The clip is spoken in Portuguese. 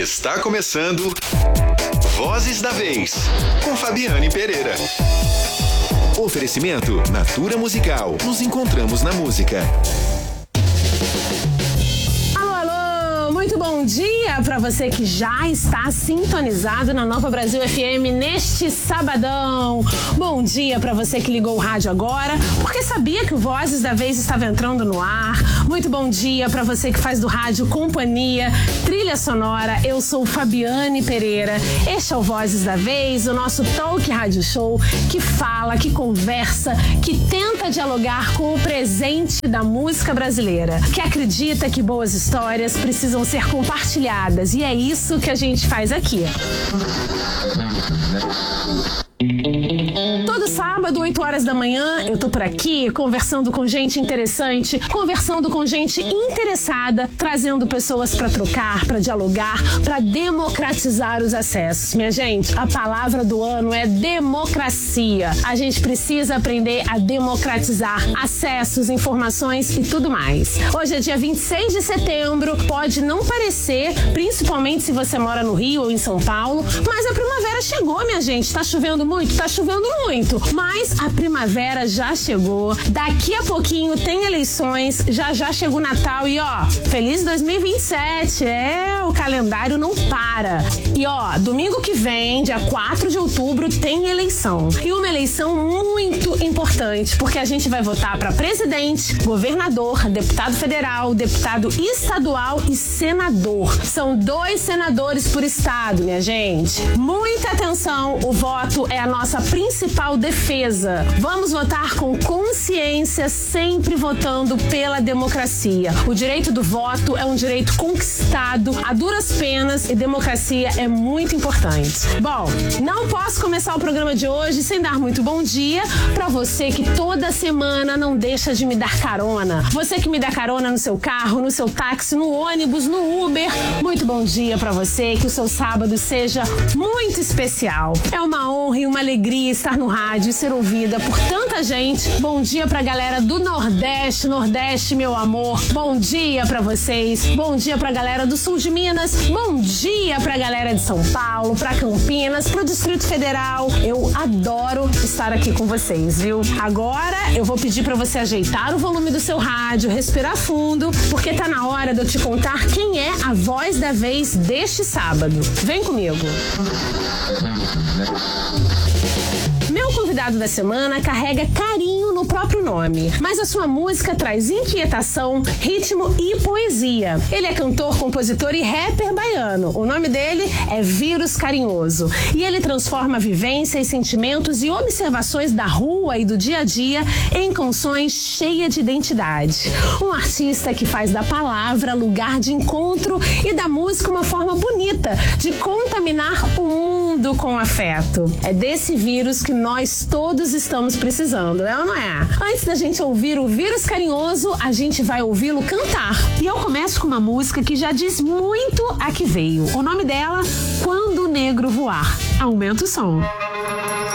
Está começando Vozes da Vez, com Fabiane Pereira. Oferecimento Natura Musical. Nos encontramos na música. Muito bom dia para você que já está sintonizado na Nova Brasil FM neste sabadão. Bom dia para você que ligou o rádio agora, porque sabia que o Vozes da Vez estava entrando no ar. Muito bom dia para você que faz do rádio companhia, trilha sonora. Eu sou Fabiane Pereira. Este é o Vozes da Vez, o nosso talk rádio show que fala, que conversa, que tenta dialogar com o presente da música brasileira, que acredita que boas histórias precisam ser compartilhadas, e é isso que a gente faz aqui. Todo sábado, 8 horas da manhã, eu tô por aqui conversando com gente interessante, conversando com gente interessada, trazendo pessoas pra trocar, pra dialogar, pra democratizar os acessos. Minha gente, a palavra do ano é democracia. A gente precisa aprender a democratizar acessos, informações e tudo mais. Hoje é dia 26 de setembro, pode não parecer, principalmente se você mora no Rio ou em São Paulo, mas a primavera chegou, minha gente. Tá chovendo muito? Tá chovendo muito, mas a primavera já chegou. Daqui a pouquinho tem eleições, já chegou o Natal e ó, feliz 2027, o calendário não para. E ó, domingo que vem, dia 4 de outubro, tem eleição. E uma eleição muito importante, porque a gente vai votar para presidente, governador, deputado federal, deputado estadual e senador. São 2 senadores por estado, minha gente. Muita atenção, o voto é a nossa principal defesa. Vamos votar com consciência, sempre votando pela democracia. O direito do voto é um direito conquistado a duras penas e democracia é muito importante. Bom, não posso começar o programa de hoje sem dar muito bom dia pra você que toda semana não deixa de me dar carona. Você que me dá carona no seu carro, no seu táxi, no ônibus, no Uber. Muito bom dia pra você, que o seu sábado seja muito especial. É uma honra e uma alegria estar no rádio e ser ouvida por tanta gente. Bom dia pra galera do Nordeste, meu amor. Bom dia pra vocês. Bom dia pra galera do Sul de Minas. Bom dia pra galera de São Paulo, pra Campinas, pro Distrito Federal. Eu adoro estar aqui com vocês, viu? Agora eu vou pedir pra você ajeitar o volume do seu rádio, respirar fundo, porque tá na hora de eu te contar quem é a voz da vez deste sábado. Vem comigo. Meu convidado da semana carrega carinho no próprio nome, mas a sua música traz inquietação, ritmo e poesia. Ele é cantor, compositor e rapper baiano. O nome dele é Vírus Carinhoso. E ele transforma vivências, sentimentos e observações da rua e do dia a dia em canções cheias de identidade. Um artista que faz da palavra lugar de encontro e da música uma forma bonita de contaminar o mundo com afeto. É desse vírus que nós todos estamos precisando, é ou não é? Antes da gente ouvir o Vírus Carinhoso, a gente vai ouvi-lo cantar. E eu começo com uma música que já diz muito a que veio. O nome dela, Quando o Negro Voar. Aumenta o som.